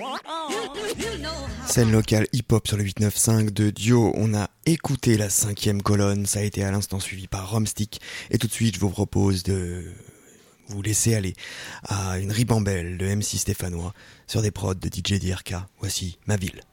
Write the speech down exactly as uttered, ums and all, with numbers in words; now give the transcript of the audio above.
Scène locale hip-hop sur le huit neuf cinq de Dio. On a écouté la cinquième colonne, ça a été à l'instant suivi par Romstick. Et tout de suite, je vous propose de vous laisser aller à une ribambelle de M C stéphanois sur des prods de D J D R K. Voici Ma Ville.